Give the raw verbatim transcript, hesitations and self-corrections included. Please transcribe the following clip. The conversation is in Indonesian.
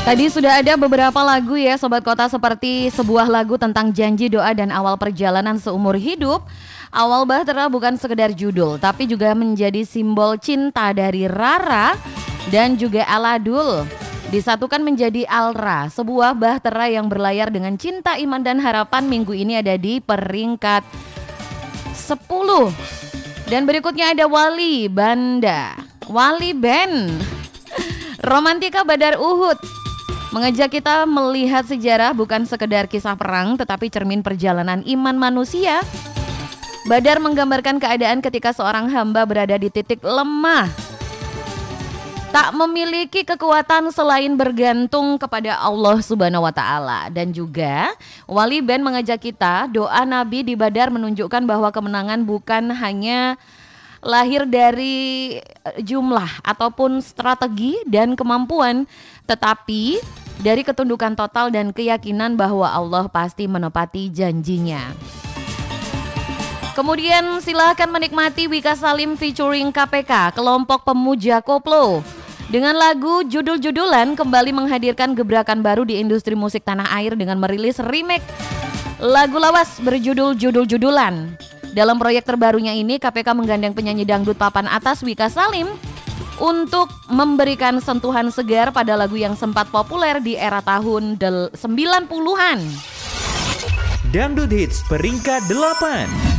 Tadi sudah ada beberapa lagu ya Sobat Kota, seperti sebuah lagu tentang janji, doa, dan awal perjalanan seumur hidup. Awal Bahtera bukan sekedar judul, tapi juga menjadi simbol cinta dari Rara dan juga Aladul. Disatukan menjadi Alra, sebuah Bahtera yang berlayar dengan cinta, iman, dan harapan. Minggu ini ada di peringkat sepuluh. Dan berikutnya ada Wali Banda, Wali Band, Romantika Badar Uhud, mengajak kita melihat sejarah bukan sekedar kisah perang, tetapi cermin perjalanan iman manusia. Badar menggambarkan keadaan ketika seorang hamba berada di titik lemah, tak memiliki kekuatan selain bergantung kepada Allah Subhanahu wa Ta'ala. Dan juga Wali Band mengajak kita, doa Nabi di Badar menunjukkan bahwa kemenangan bukan hanya lahir dari jumlah ataupun strategi dan kemampuan, tetapi dari ketundukan total dan keyakinan bahwa Allah pasti menepati janjinya. Kemudian silahkan menikmati Wika Salim featuring K P K, kelompok pemuja koplo. Dengan lagu judul-judulan kembali menghadirkan gebrakan baru di industri musik tanah air dengan merilis remake lagu lawas berjudul Judul-Judulan. Dalam proyek terbarunya ini, K P K menggandeng penyanyi dangdut papan atas Wika Salim untuk memberikan sentuhan segar pada lagu yang sempat populer di era tahun sembilan puluhan. Dangdut Hits peringkat delapan.